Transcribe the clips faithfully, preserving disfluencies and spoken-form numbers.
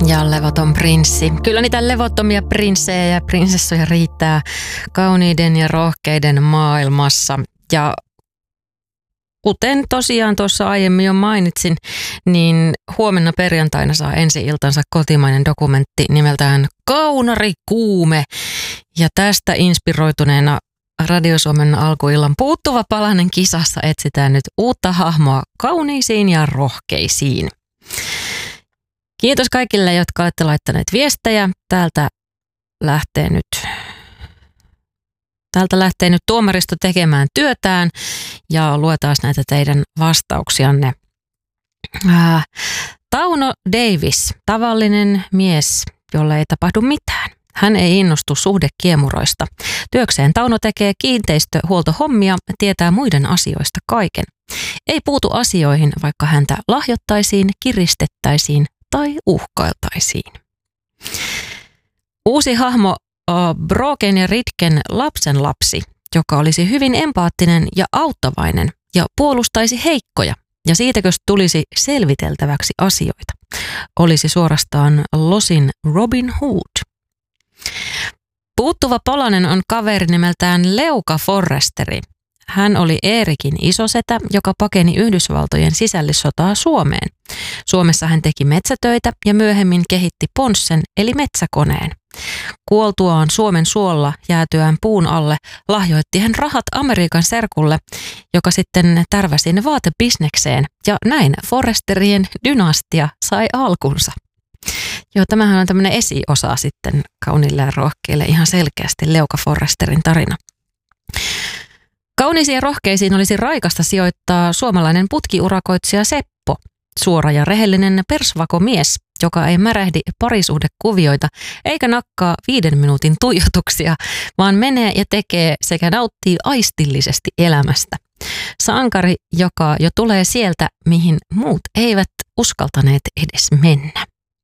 Ja levoton prinssi. Kyllä niitä levottomia prinssejä ja prinsessoja riittää kauniiden ja rohkeiden maailmassa. Ja kuten tosiaan tuossa aiemmin jo mainitsin, niin huomenna perjantaina saa ensi-iltansa kotimainen dokumentti nimeltään Kaunari kuume. Ja tästä inspiroituneena Radio Suomen alkuillan puuttuva palanen kisassa etsitään nyt uutta hahmoa kauniisiin ja rohkeisiin. Kiitos kaikille, jotka olette laittaneet viestejä. Täältä lähtee nyt, täältä lähtee nyt tuomaristo tekemään työtään ja luetaan näitä teidän vastauksianne. Ää, Tauno Davis, tavallinen mies, jolle ei tapahdu mitään. Hän ei innostu suhdekiemuroista. Työkseen Tauno tekee kiinteistöhuoltohommia ja tietää muiden asioista kaiken. Ei puutu asioihin, vaikka häntä lahjottaisiin, kiristettäisiin tai uhkailtaisiin. Uusi hahmo Broken ja Ritken lapsenlapsi, joka olisi hyvin empaattinen ja auttavainen ja puolustaisi heikkoja. Ja siitäkö tulisi selviteltäväksi asioita. Olisi suorastaan Losin Robin Hood. Puuttuva palanen on kaveri nimeltään Leuka Forresteri. Hän oli Eerikin isosetä, joka pakeni Yhdysvaltojen sisällissotaa Suomeen. Suomessa hän teki metsätöitä ja myöhemmin kehitti ponssen eli metsäkoneen. Kuoltuaan Suomen suolla jäätyään puun alle lahjoitti hän rahat Amerikan serkulle, joka sitten tärväsi ne vaatebisnekseen ja näin Forresterien dynastia sai alkunsa. Joo, tämähän on tämmöinen esiosa sitten kauniille ja rohkeille ihan selkeästi Leuka Forresterin tarina. Kauniisiin ja rohkeisiin olisi raikasta sijoittaa suomalainen putkiurakoitsija Seppo, suora ja rehellinen persvakomies, joka ei märähdi parisuhdekuvioita eikä nakkaa viiden minuutin tuijotuksia, vaan menee ja tekee sekä nauttii aistillisesti elämästä. Sankari, joka jo tulee sieltä, mihin muut eivät uskaltaneet edes mennä.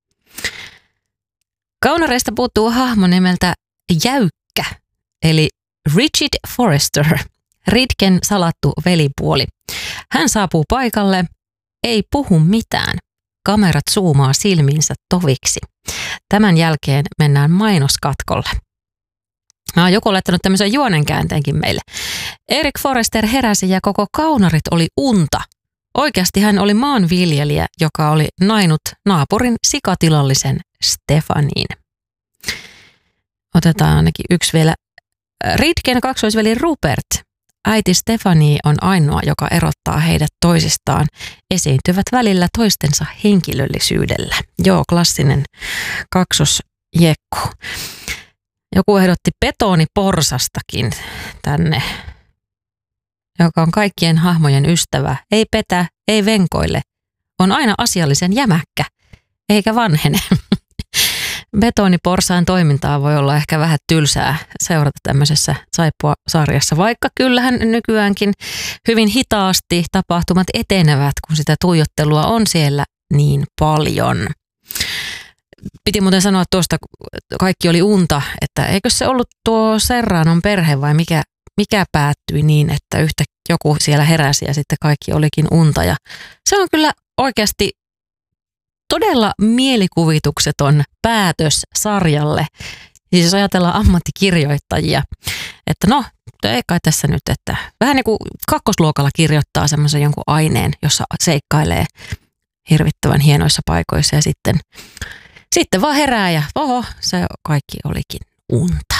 Kaunareista puuttuu hahmo nimeltä Jäykkä, eli Richard Forrester, Ritken salattu velipuoli. Hän saapuu paikalle, ei puhu mitään. Kamerat zoomaa silmiinsä toviksi. Tämän jälkeen mennään mainoskatkolle. No, joku on laittanut tämmöisen juonenkäänteenkin meille. Erik Forrester heräsi ja koko Kaunarit oli unta. Oikeasti hän oli maanviljelijä, joka oli nainut naapurin sikatilallisen Stefaniin. Otetaan ainakin yksi vielä. Ritken kaksoisveli Rupert. Äiti Stefanie on ainoa, joka erottaa heidät toisistaan. Esiintyvät välillä toistensa henkilöllisyydellä. Joo, klassinen kaksosjekku. Joku ehdotti betoniporsastakin tänne, joka on kaikkien hahmojen ystävä. Ei petä, ei venkoille. On aina asiallisen jämäkkä, eikä vanhene. Betoniporsaan toimintaa voi olla ehkä vähän tylsää seurata tämmöisessä Saippua-sarjassa, vaikka kyllähän nykyäänkin hyvin hitaasti tapahtumat etenevät, kun sitä tuijottelua on siellä niin paljon. Piti muuten sanoa tuosta, kaikki oli unta, että eikö se ollut tuo Serranon perhe vai mikä, mikä päättyi niin, että yhtä joku siellä heräsi ja sitten kaikki olikin unta. Ja se on kyllä oikeasti todella mielikuvitukseton päätös sarjalle. Siis jos ajatellaan ammattikirjoittajia, että no, ei kai tässä nyt, että vähän niin kuin kakkosluokalla kirjoittaa semmoisen jonkun aineen, jossa seikkailee hirvittävän hienoissa paikoissa ja sitten, sitten vaan herää ja oho, se kaikki olikin unta.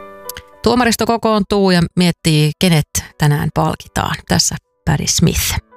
Tuomaristo kokoontuu ja miettii, kenet tänään palkitaan. Tässä Patti Smith.